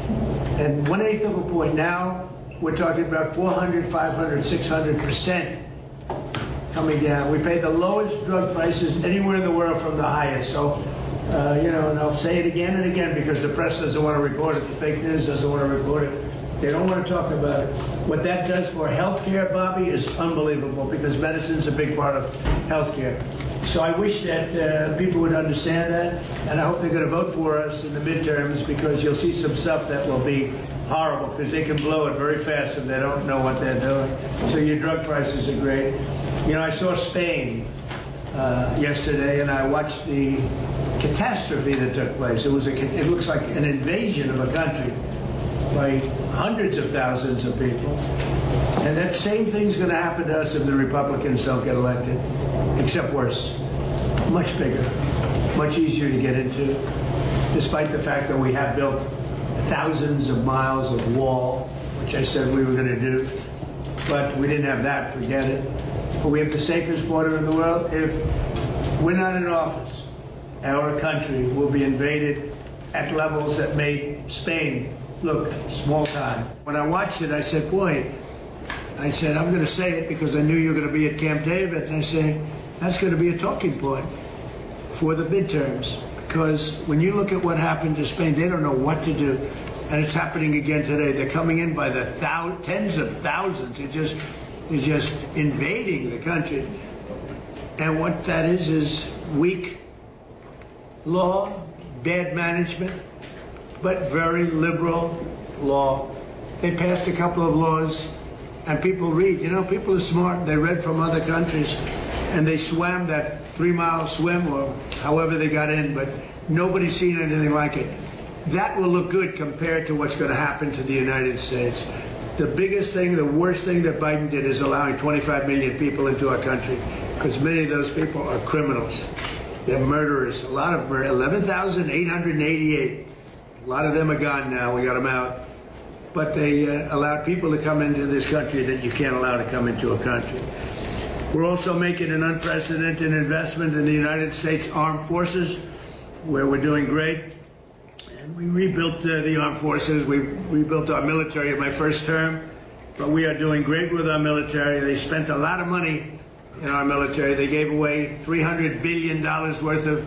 And one eighth of a point now, we're talking about four hundred, five hundred, six hundred percent coming down. We pay the lowest drug prices anywhere in the world from the highest. So, uh, you know, and I'll say it again and again because the press doesn't want to report it. The fake news doesn't want to report it. They don't want to talk about it. What that does for healthcare, Bobby, is unbelievable because medicine's a big part of healthcare. So I wish that uh, people would understand that, and I hope they're going to vote for us in the midterms because you'll see some stuff that will be horrible because they can blow it very fast if they don't know what they're doing. So your drug prices are great. You know, I saw Spain uh, yesterday, and I watched the catastrophe that took place. It was a, it looks like an invasion of a country by hundreds of thousands of people. And that same thing's going to happen to us if the Republicans don't get elected, except worse. Much bigger, much easier to get into, despite the fact that we have built thousands of miles of wall, which I said we were going to do. But we didn't have that, forget it. But we have the safest border in the world. If we're not in office, our country will be invaded at levels that made Spain look small time. When I watched it, I said, boy, I said, I'm going to say it because I knew you were going to be at Camp David. And I said, that's going to be a talking point for the midterms. Because when you look at what happened to Spain, they don't know what to do. And it's happening again today. They're coming in by the thou- tens of thousands. They're just, they're just invading the country. And what that is, is weak law, bad management, but very liberal law. They passed a couple of laws, and people read. You know, people are smart. They read from other countries, and they swam that three-mile swim or however they got in, but nobody's seen anything like it. That will look good compared to what's going to happen to the United States. The biggest thing, the worst thing that Biden did is allowing twenty-five million people into our country, because many of those people are criminals. They're murderers. A lot of them, eleven thousand eight hundred eighty-eight. A lot of them are gone now. We got them out. but they uh, allowed people to come into this country that you can't allow to come into a country. We're also making an unprecedented investment in the United States Armed Forces, where we're doing great. And we rebuilt uh, the armed forces. We rebuilt our military in my first term, but we are doing great with our military. They spent a lot of money in our military. They gave away three hundred billion dollars worth of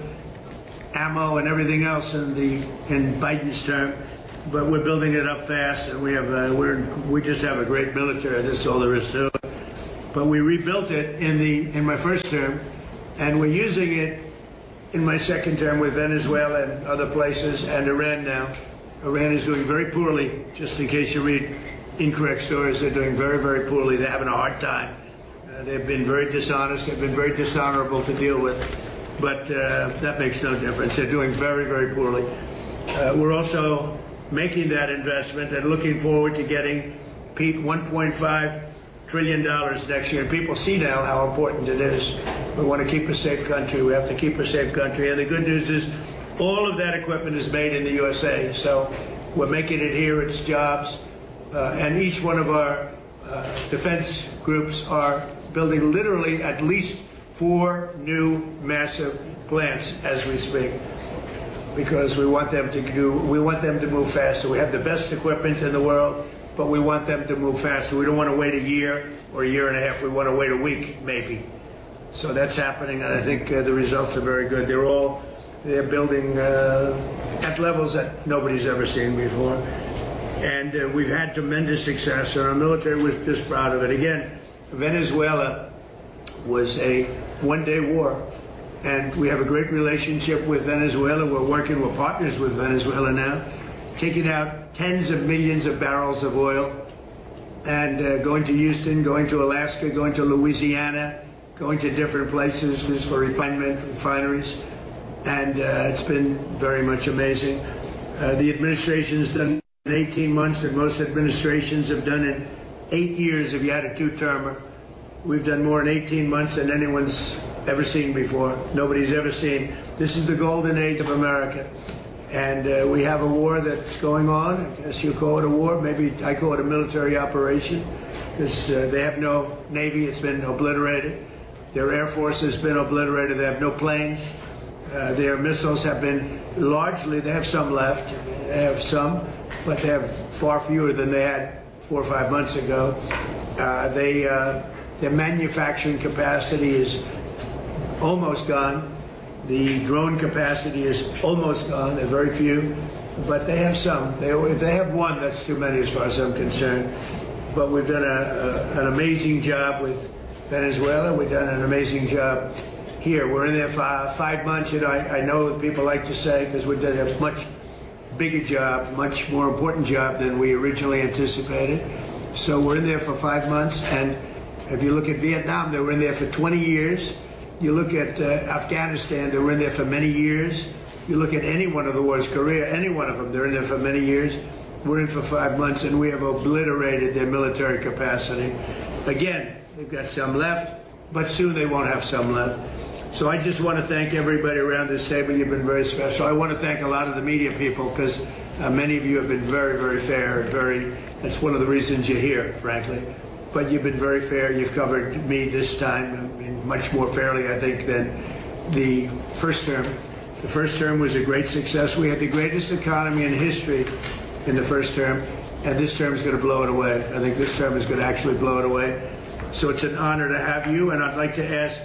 ammo and everything else in the in Biden's term, but we're building it up fast, and we have uh, we're we just have a great military. That's all there is to it. But we rebuilt it in the in my first term, and we're using it in my second term with Venezuela and other places, and Iran now. Iran is doing very poorly. Just in case you read incorrect stories, they're doing very, very poorly. They're having a hard time. Uh, they've been very dishonest. They've been very dishonorable to deal with. But uh, that makes no difference. They're doing very, very poorly. Uh, we're also making that investment and looking forward to getting one point five trillion dollars next year. And people see now how important it is. We want to keep a safe country. We have to keep a safe country. And the good news is all of that equipment is made in the U S A. So we're making it here. It's jobs. Uh, and each one of our uh, defense groups are building literally at least four new massive plants as we speak, because we want them to do, we want them to move faster. We have the best equipment in the world, but we want them to move faster. We don't want to wait a year or a year and a half. We want to wait a week, maybe. So that's happening, and I think uh, the results are very good. They're all, they're building uh, at levels that nobody's ever seen before. And uh, we've had tremendous success, and our military was just proud of it. Again, Venezuela was a one-day war, and we have a great relationship with Venezuela. We're working, we're partners with Venezuela now, taking out tens of millions of barrels of oil and uh, going to Houston, going to Alaska, going to Louisiana, going to different places just for refinement, refineries, and uh, it's been very much amazing. Uh, the administration's done in eighteen months that most administrations have done in eight years if you had a two-termer. We've done more in eighteen months than anyone's ever seen before. Nobody's ever seen. This is the golden age of America. And uh, we have a war that's going on. I guess you call it a war. Maybe I call it a military operation, because uh, they have no Navy. It's been obliterated. Their Air Force has been obliterated. They have no planes. Uh, their missiles have been largely, they have some left. They have some, but they have far fewer than they had four or five months ago. Uh, they, uh, their manufacturing capacity is almost gone. The drone capacity is almost gone. There are very few, but they have some. They, if they have one, that's too many as far as I'm concerned. But we've done a, a, an amazing job with Venezuela. We've done an amazing job here. We're in there for uh, five months. You know, I, I know people like to say, because we did a much bigger job, much more important job than we originally anticipated. So we're in there for five months. And if you look at Vietnam, they were in there for twenty years. You look at uh, Afghanistan, they were in there for many years. You look at any one of the wars, Korea, any one of them, they're in there for many years. We're in for five months, and we have obliterated their military capacity. Again, they've got some left, but soon they won't have some left. So I just want to thank everybody around this table. You've been very special. I want to thank a lot of the media people, because uh, many of you have been very, very fair. And very. That's one of the reasons you're here, frankly. But you've been very fair. You've covered me this time, I mean, much more fairly, I think, than the first term. The first term was a great success. We had the greatest economy in history in the first term, and this term is going to blow it away. I think this term is going to actually blow it away. So it's an honor to have you, and I'd like to ask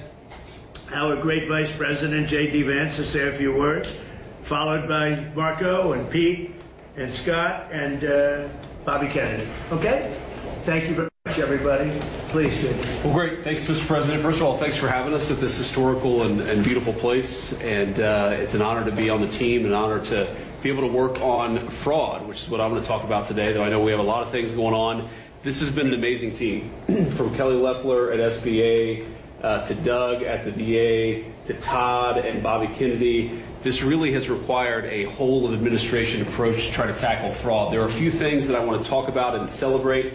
our great Vice President, J D. Vance, to say a few words, followed by Marco and Pete and Scott and uh, Bobby Kennedy. Okay? Thank you very much, everybody. Please, J D. Well, great. Thanks, Mister President. First of all, thanks for having us at this historical and, and beautiful place. And uh, it's an honor to be on the team, an honor to be able to work on fraud, which is what I'm going to talk about today, though I know we have a lot of things going on. This has been an amazing team, from Kelly Loeffler at S B A, uh, to Doug at the V A, to Todd and Bobby Kennedy. This really has required a whole of administration approach to try to tackle fraud. There are a few things that I want to talk about and celebrate.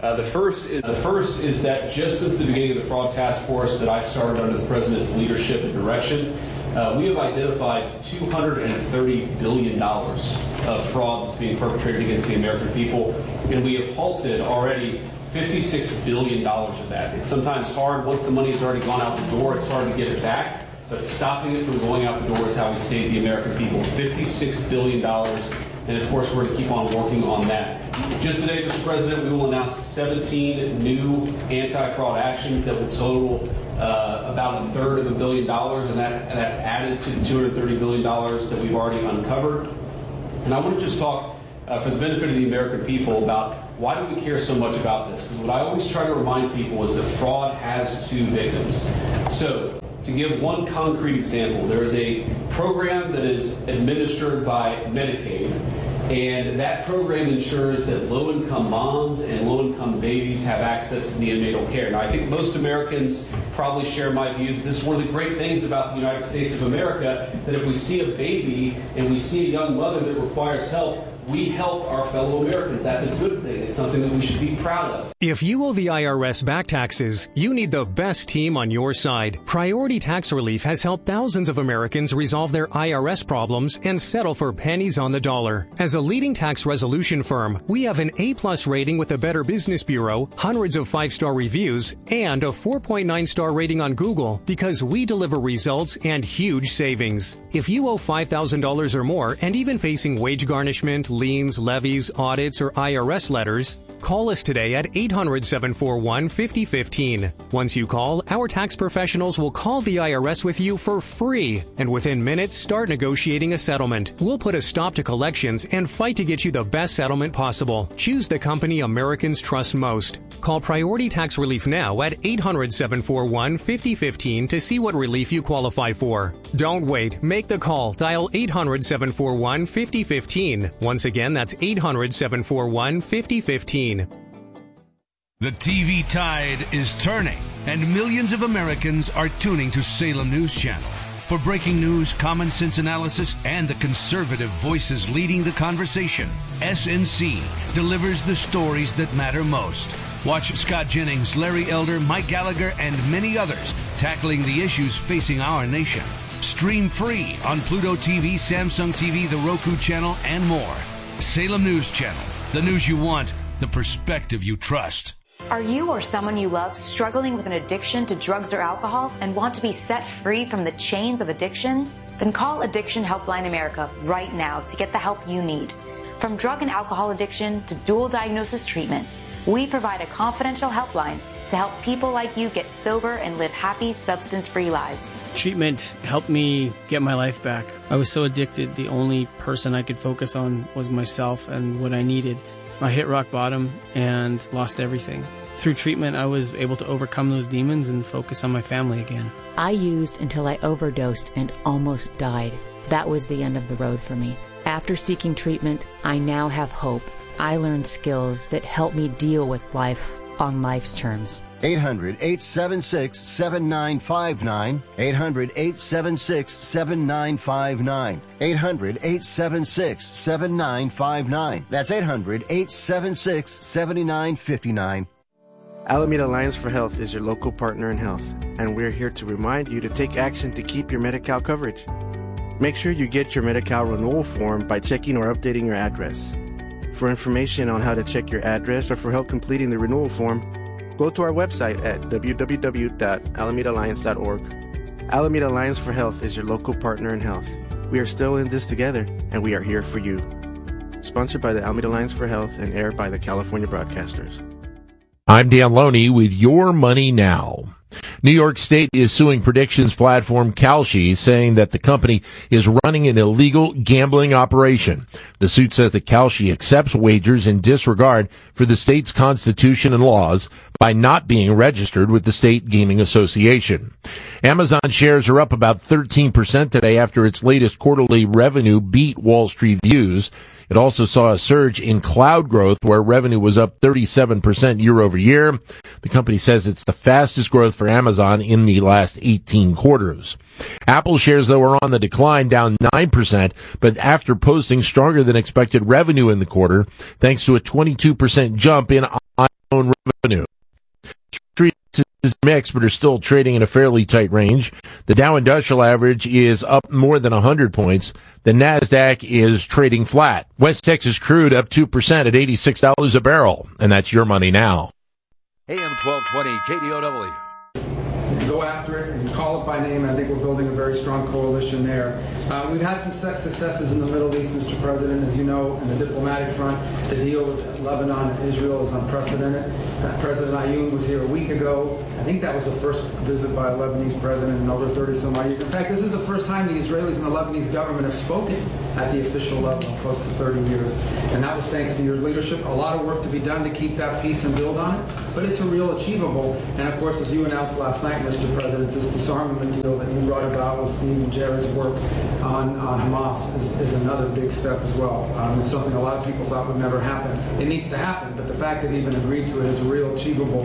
Uh, the first is the first is that just since the beginning of the fraud task force that I started under the president's leadership and direction, uh, we have identified two hundred thirty billion dollars of fraud that's being perpetrated against the American people, and we have halted already fifty-six billion dollars of that. It's sometimes hard once the money has already gone out the door. It's hard to get it back, but stopping it from going out the door is how we save the American people. fifty-six billion dollars. And of course, we're going to keep on working on that. Just today, Mister President, we will announce seventeen new anti-fraud actions that will total uh, about a third of a billion dollars, and, that, and that's added to the two hundred thirty billion dollars that we've already uncovered. And I want to just talk, uh, for the benefit of the American people, about why do we care so much about this? Because what I always try to remind people is that fraud has two victims. So, to give one concrete example, there is a program that is administered by Medicaid, and that program ensures that low-income moms and low-income babies have access to neonatal care. Now, I think most Americans probably share my view that this is one of the great things about the United States of America, that if we see a baby and we see a young mother that requires help, we help our fellow Americans. That's a good thing. It's something that we should be proud of. If you owe the I R S back taxes, you need the best team on your side. Priority Tax Relief has helped thousands of Americans resolve their I R S problems and settle for pennies on the dollar. As a leading tax resolution firm, we have an A-plus rating with the Better Business Bureau, hundreds of five-star reviews, and a four point nine star rating on Google because we deliver results and huge savings. If you owe five thousand dollars or more and even facing wage garnishment, liens, levies, audits, or I R S letters, call us today at eight hundred, seven four one, five oh one five. Once you call, our tax professionals will call the I R S with you for free, and within minutes start negotiating a settlement. We'll put a stop to collections and fight to get you the best settlement possible. Choose the company Americans trust most. Call Priority Tax Relief now at eight hundred, seven four one, five oh one five to see what relief you qualify for. Don't wait. Make the call. Dial eight hundred, seven four one, five oh one five. Once again, that's eight hundred, seven four one, five oh one five. The T V tide is turning, and millions of Americans are tuning to Salem News Channel. For breaking news, common sense analysis, and the conservative voices leading the conversation, S N C delivers the stories that matter most. Watch Scott Jennings, Larry Elder, Mike Gallagher, and many others tackling the issues facing our nation. Stream free on Pluto T V, Samsung T V, the Roku channel, and more. Salem News Channel. The news you want, the perspective you trust. Are you or someone you love struggling with an addiction to drugs or alcohol and want to be set free from the chains of addiction? Then call Addiction Helpline America right now to get the help you need. From drug and alcohol addiction to dual diagnosis treatment, we provide a confidential helpline to help people like you get sober and live happy, substance-free lives. Treatment helped me get my life back. I was so addicted, the only person I could focus on was myself and what I needed. I hit rock bottom and lost everything. Through treatment, I was able to overcome those demons and focus on my family again. I used until I overdosed and almost died. That was the end of the road for me. After seeking treatment, I now have hope. I learned skills that help me deal with life on life's terms. eight hundred, eight seven six, seven nine five nine. eight hundred, eight seven six, seven nine five nine. eight hundred, eight seven six, seven nine five nine. That's eight hundred, eight seven six, seven nine five nine. Alameda Alliance for Health is your local partner in health, and we're here to remind you to take action to keep your Medi-Cal coverage. Make sure you get your Medi-Cal renewal form by checking or updating your address. For information on how to check your address or for help completing the renewal form, go to our website at w w w dot alameda alliance dot org. Alameda Alliance for Health is your local partner in health. We are still in this together, and we are here for you. Sponsored by the Alameda Alliance for Health and aired by the California Broadcasters. I'm Dan Loney with Your Money Now. New York State is suing predictions platform Kalshi, saying that the company is running an illegal gambling operation. The suit says that Kalshi accepts wagers in disregard for the state's constitution and laws by not being registered with the State Gaming Association. Amazon shares are up about thirteen percent today after its latest quarterly revenue beat Wall Street views. It also saw a surge in cloud growth, where revenue was up thirty-seven percent year over year. The company says it's the fastest growth for Amazon in the last eighteen quarters. Apple shares, though, are on the decline, down nine percent, but after posting stronger than expected revenue in the quarter, thanks to a twenty-two percent jump in own revenue. Street is mixed, but are still trading in a fairly tight range. The Dow Industrial Average is up more than one hundred points. The NASDAQ is trading flat. West Texas crude up two percent at eighty-six dollars a barrel. And that's your money now. A M twelve twenty K D O W. Go after it and call it by name. I think we're building a very strong coalition there. Uh, we've had some successes in the Middle East, Mister President, as you know, in the diplomatic front. The deal with Lebanon and Israel is unprecedented. Uh, President Ayoun was here a week ago. I think that was the first visit by a Lebanese president in over thirty some odd years. In fact, this is the first time the Israelis and the Lebanese government have spoken at the official level in close to thirty years. And that was thanks to your leadership. A lot of work to be done to keep that peace and build on it, but it's a real achievable. And of course, as you announced last night, Mister President, this disarmament deal that you brought about with Steve and Jared's work on, on Hamas is, is another big step as well. Um, it's something a lot of people thought would never happen. It needs to happen, but the fact that they even agreed to it is real achievable.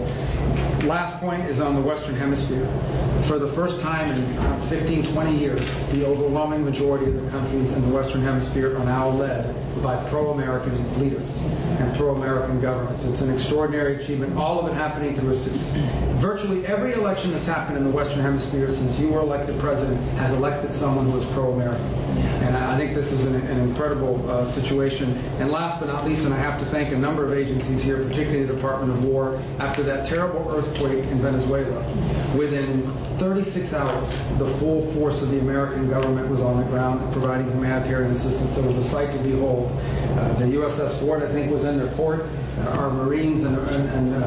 Last point is on the Western Hemisphere. For the first time in fifteen, twenty years, the overwhelming majority of the countries in the Western Hemisphere are now led by pro-American leaders and pro-American governments. It's an extraordinary achievement, all of it happening through a virtually every election that's happened in the Western Hemisphere since you were elected president has elected someone who is pro-American. And I think this is an, an incredible uh, situation. And last but not least, and I have to thank a number of agencies here, particularly the Department of War, after that terrible earthquake in Venezuela, within thirty-six hours, the full force of the American government was on the ground providing humanitarian assistance. It was a sight to behold. Uh, the U S S Ford, I think, was in their port. Uh, our Marines and, and, and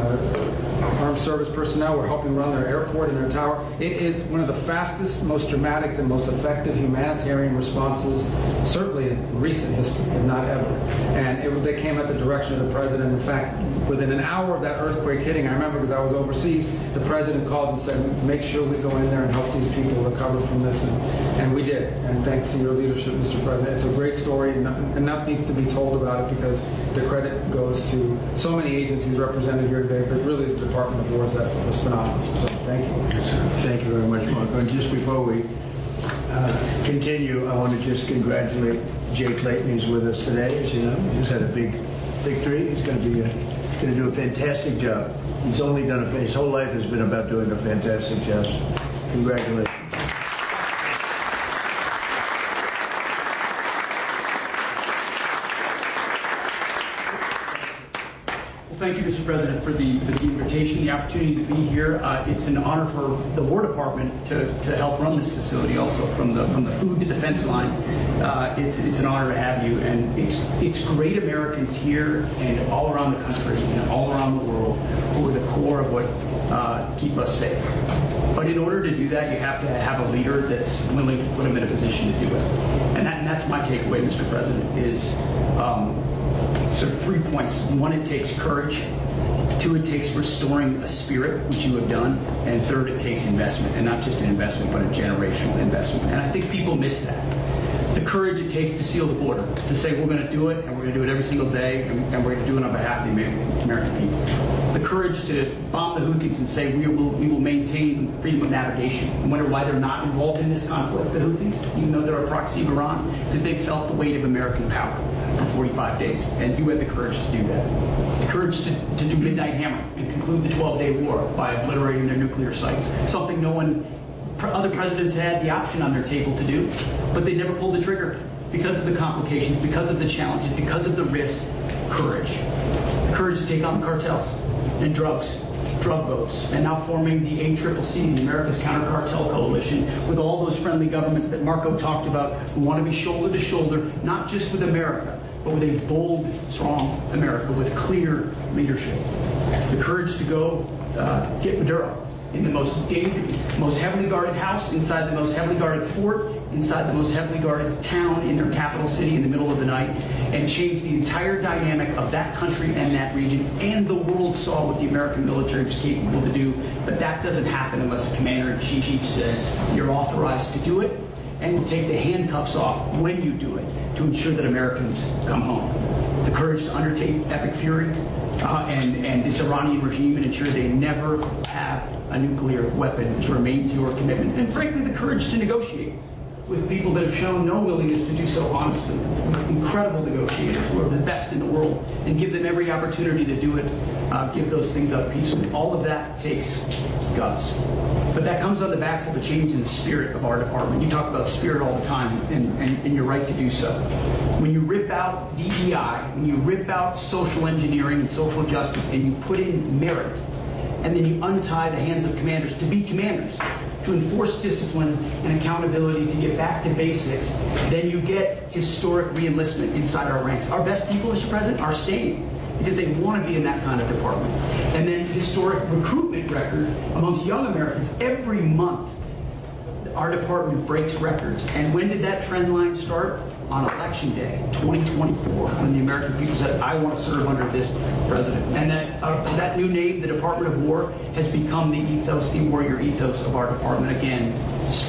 uh, armed service personnel were helping run their airport and their tower. It is one of the fastest, most dramatic, and most effective humanitarian responses, certainly in recent history, if not ever. And it, they came at the direction of the president. In fact, within an hour of that earthquake hitting, I remember because I was overseas, the president called and said, make sure we go in there and help these people recover from this. And, and we did. And thanks to your leadership, Mister President. It's a great story. Enough, enough needs to be told about it because the credit goes to so many agencies represented here today, but really the Department of War's effort was phenomenal. So thank you. Yes, sir. Thank you very much, Marco. And just before we uh, continue, I want to just congratulate Jay Clayton. He's with us today. As you know, he just had a big victory. He's going to be a, going to do a fantastic job. He's only done a, his whole life has been about doing a fantastic job. Congratulations. Thank you, Mister President, for the, for the invitation, the opportunity to be here. Uh, it's an honor for the War Department to, to help run this facility, also from the from the food to defense line. Uh, it's it's an honor to have you, and it's it's great Americans here and all around the country and all around the world who are the core of what uh, keep us safe. But in order to do that, you have to have a leader that's willing to put them in a position to do it. And, that, and that's my takeaway, Mister President, is. Um, Sort of three points. One, it takes courage. Two, it takes restoring a spirit, which you have done. And third, it takes investment, and not just an investment, but a generational investment. And I think people miss that. The courage it takes to seal the border, to say we're going to do it, and we're going to do it every single day, and, and we're going to do it on behalf of the American, American people. The courage to bomb the Houthis and say we will we will maintain freedom of navigation. And wonder why they're not involved in this conflict, the Houthis, even though they're a proxy of Iran, because they've felt the weight of American power for forty-five days, and you had the courage to do that. The courage to, to do Midnight Hammer and conclude the twelve-day war by obliterating their nuclear sites, something no one, other presidents had the option on their table to do, but they never pulled the trigger because of the complications, because of the challenges, because of the risk. Courage. Courage to take on the cartels and drugs, drug boats, and now forming the A C C C, the America's Counter Cartel Coalition, with all those friendly governments that Marco talked about who want to be shoulder to shoulder, not just with America, but with a bold, strong America with clear leadership. The courage to go uh, get Maduro in the most dangerous, most heavily guarded house, inside the most heavily guarded fort, inside the most heavily guarded town in their capital city in the middle of the night, and change the entire dynamic of that country and that region. And the world saw what the American military was capable to do, but that doesn't happen unless the commander-in-chief says you're authorized to do it, and will take the handcuffs off when you do it to ensure that Americans come home. The courage to undertake Epic Fury uh, and, and this Iranian regime and ensure they never have a nuclear weapon, which remains your commitment. And frankly, the courage to negotiate with people that have shown no willingness to do so honestly, with incredible negotiators who are the best in the world, and give them every opportunity to do it, uh, give those things up peacefully. All of that takes guts. But that comes on the backs of a change in the spirit of our department. You talk about spirit all the time, and, and, and you're right to do so. When you rip out D E I, when you rip out social engineering and social justice, and you put in merit, and then you untie the hands of commanders to be commanders, to enforce discipline and accountability, to get back to basics, then you get historic re-enlistment inside our ranks. Our best people, Mister President, are staying because they want to be in that kind of department. And then historic recruitment record amongst young Americans. Every month, our department breaks records. And when did that trend line start? On Election Day, twenty twenty-four, when the American people said, I want to serve under this president. And that uh, that new name, the Department of War, has become the ethos, the warrior ethos of our department again.